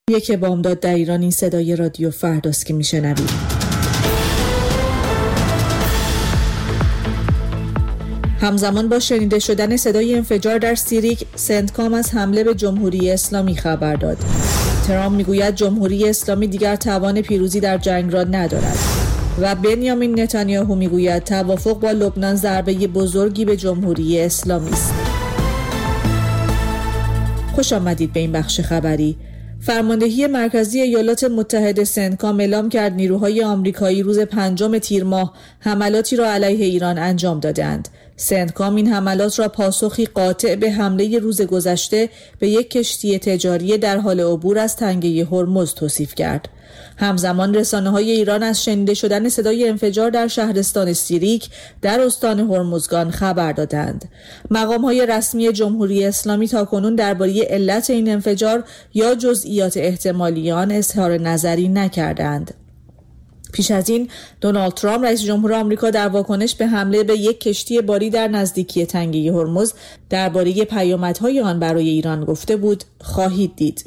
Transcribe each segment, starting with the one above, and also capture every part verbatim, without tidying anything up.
یک بامداد در ایران. این صدای رادیو فرداست که میشنوید. همزمان با شنیده شدن صدای انفجار در سیریک، سنتکام از حمله به جمهوری اسلامی خبر داد. ترامپ میگوید جمهوری اسلامی دیگر توان پیروزی در جنگ را ندارد و بنیامین نتانیاهو میگوید توافق با لبنان ضربه بزرگی به جمهوری اسلامی است. خوش آمدید به این بخش خبری. فرماندهی مرکزی ایالات متحده سنتکام اعلام کرد نیروهای آمریکایی روز پنجم تیر ماه حملاتی را علیه ایران انجام دادند. سنتکام این حملات را پاسخی قاطع به حمله روز گذشته به یک کشتی تجاری در حال عبور از تنگه هرمز توصیف کرد. همزمان رسانه‌های ایران از شنیده شدن صدای انفجار در شهرستان سیریک در استان هرمزگان خبر دادند. مقام‌های رسمی جمهوری اسلامی تاکنون درباره علت این انفجار یا جزئیات احتمالی آن اظهار نظری نکردند. پیش از این دونالد ترامپ رئیس جمهور آمریکا در واکنش به حمله به یک کشتی باری در نزدیکی تنگه هرمز درباره پیامدهای آن برای ایران گفته بود خواهید دید.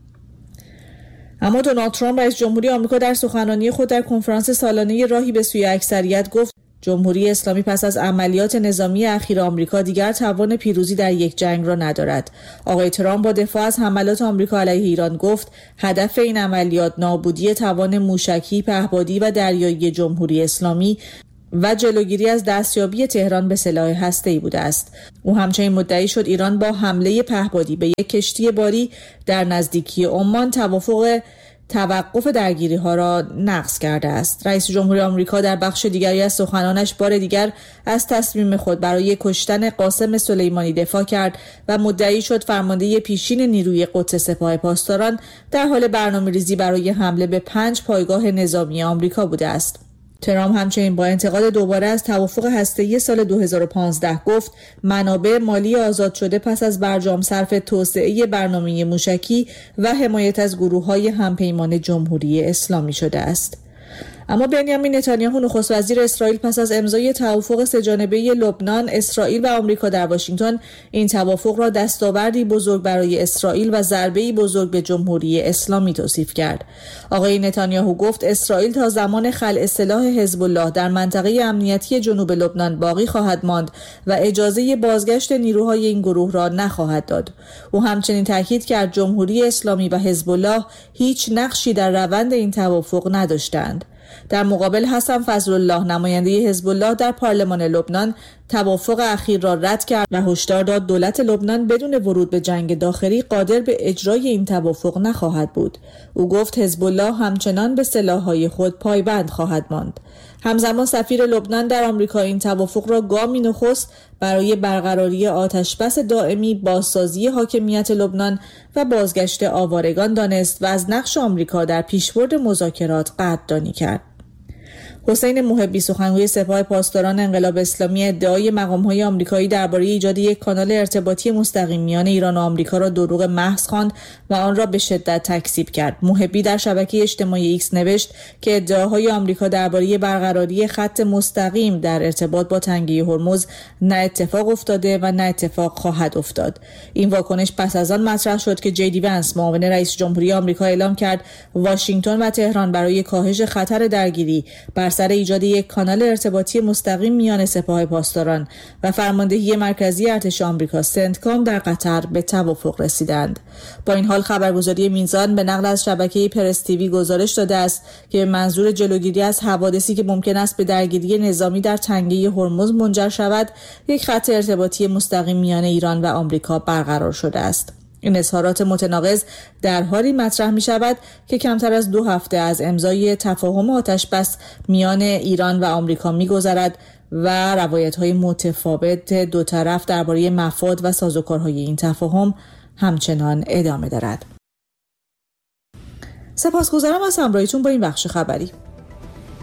اما دونالد ترامپ رئیس جمهوری آمریکا در سخنرانی خود در کنفرانس سالانه راهی به سوی اکثریت گفت جمهوری اسلامی پس از عملیات نظامی اخیر آمریکا دیگر توان پیروزی در یک جنگ را ندارد. آقای ترامپ با دفاع از حملات آمریکا علیه ایران گفت هدف این عملیات نابودی توان موشکی، پهپادی و دریایی جمهوری اسلامی و جلوگیری از دستیابی تهران به سلاح هسته‌ای بوده است. او همچنین مدعی شد ایران با حمله پهپادی به یک کشتی باری در نزدیکی عمان توافق توقف درگیری ها را نقض کرده است. رئیس جمهوری آمریکا در بخش دیگری از سخنانش بار دیگر از تصمیم خود برای کشتن قاسم سلیمانی دفاع کرد و مدعی شد فرمانده پیشین نیروی قدس سپاه پاسداران در حال برنامه‌ریزی برای حمله به پنج پایگاه نظامی آمریکا بوده است. ترامپ همچنین با انتقاد دوباره از توافق هسته‌ای سال دو هزار و پانزده گفت منابع مالی آزاد شده پس از برجام صرف توسعه برنامه موشکی و حمایت از گروه‌های همپیمان جمهوری اسلامی شده است. اما بنیامین نتانیاهو نخست وزیر اسرائیل پس از امضای توافق سه‌جانبه لبنان، اسرائیل و آمریکا در واشنگتن این توافق را دستاوردی بزرگ برای اسرائیل و ضربه‌ای بزرگ به جمهوری اسلامی توصیف کرد. آقای نتانیاهو گفت اسرائیل تا زمان خلع سلاح حزب الله در منطقه امنیتی جنوب لبنان باقی خواهد ماند و اجازه بازگشت نیروهای این گروه را نخواهد داد. او همچنین تاکید کرد جمهوری اسلامی و حزب الله هیچ نقشی در روند این توافق نداشتند. در مقابل حسن فضلالله نماینده حزب الله در پارلمان لبنان توافق اخیر را رد کرد و هشدار داد دولت لبنان بدون ورود به جنگ داخلی قادر به اجرای این توافق نخواهد بود. او گفت حزب الله همچنان به سلاح‌های خود پایبند خواهد ماند. همزمان سفیر لبنان در آمریکا این توافق را گامی نخست برای برقراری آتشبس دائمی، بازسازی حاکمیت لبنان و بازگشت آوارگان دانست و از نقش آمریکا در پیشبرد مذاکرات قدردانی کرد. حسین محبی سخنگوی سپاه پاسداران انقلاب اسلامی ادعای مقام‌های آمریکایی درباره ایجاد یک کانال ارتباطی مستقیم میان ایران و آمریکا را دروغ محض خواند و آن را به شدت تکذیب کرد. محبی در شبکه اجتماعی ایکس نوشت که ادعاهای آمریکا درباره برقراری خط مستقیم در ارتباط با تنگه هرمز نه اتفاق افتاده و نه اتفاق خواهد افتاد. این واکنش پس از آن مطرح شد که جی دی ونس معاون رئیس جمهوری آمریکا اعلام کرد واشنگتن و تهران برای کاهش خطر درگیری بر سر ایجاد یک کانال ارتباطی مستقیم میان سپاه پاسداران و فرماندهی مرکزی ارتش آمریکا سنتکام در قطر به توافق رسیدند. با این حال خبرگزاری میزان به نقل از شبکه پرس تیوی گزارش داده است که به منظور جلوگیری از حوادثی که ممکن است به درگیری نظامی در تنگه هرمز منجر شود، یک خط ارتباطی مستقیم میان ایران و آمریکا برقرار شده است. این اظهارات متناقض در حالی مطرح می شود که کمتر از دو هفته از امضای تفاهم آتشبس میان ایران و آمریکا می گذرد و روایت‌های متفاوت دو طرف درباره مفاد و سازوکارهای این تفاهم همچنان ادامه دارد. سپاسگزارم از همراهیتون با این بخش خبری.